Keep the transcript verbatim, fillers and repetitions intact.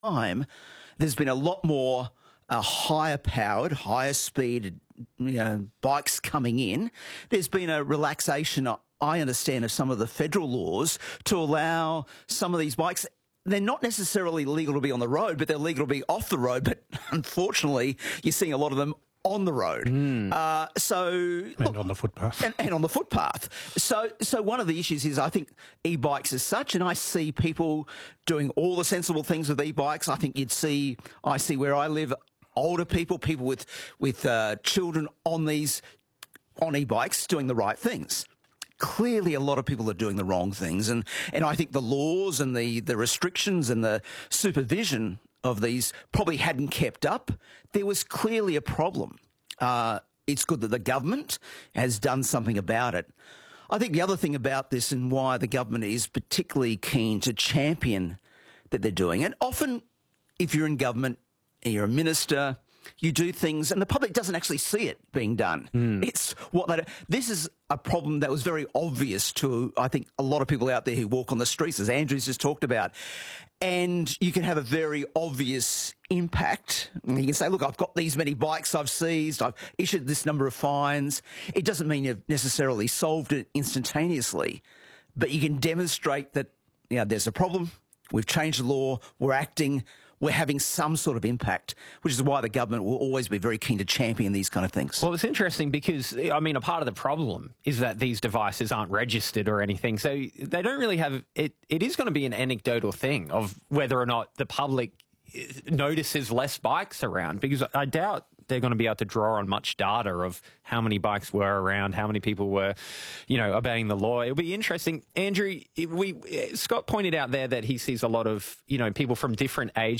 time, there's been a lot more uh, higher powered, higher speed you know, bikes coming in. There's been a relaxation, I understand, of some of the federal laws to allow some of these bikes. They're not necessarily legal to be on the road, but they're legal to be off the road. But unfortunately, you're seeing a lot of them on the road. Mm. Uh, so and look, on the footpath. And, and on the footpath. So so one of the issues is I think e-bikes as such, and I see people doing all the sensible things with e-bikes. I think you'd see, I see where I live, older people, people with, with uh, children on these, on e-bikes doing the right things. Clearly, a lot of people are doing the wrong things. And, and I think the laws and the, the restrictions and the supervision of these probably hadn't kept up. There was clearly a problem. Uh, it's good that the government has done something about it. I think the other thing about this and why the government is particularly keen to champion that they're doing, and often if you're in government and you're a minister, you do things and the public doesn't actually see it being done. Mm. It's what they do. This is a problem that was very obvious to, I think, a lot of people out there who walk on the streets, as Andrew's just talked about. And you can have a very obvious impact. You can say, look, I've got these many bikes I've seized, I've issued this number of fines. It doesn't mean you've necessarily solved it instantaneously, but you can demonstrate that, you know, there's a problem, we've changed the law, we're acting, we're having some sort of impact, which is why the government will always be very keen to champion these kind of things. Well, it's interesting because, I mean, a part of the problem is that these devices aren't registered or anything. So they don't really have it. It is going to be an anecdotal thing of whether or not the public notices less bikes around, because I doubt they're going to be able to draw on much data of how many bikes were around, how many people were, you know, obeying the law. It'll be interesting. Andrew, we Scott pointed out there that he sees a lot of, you know, people from different age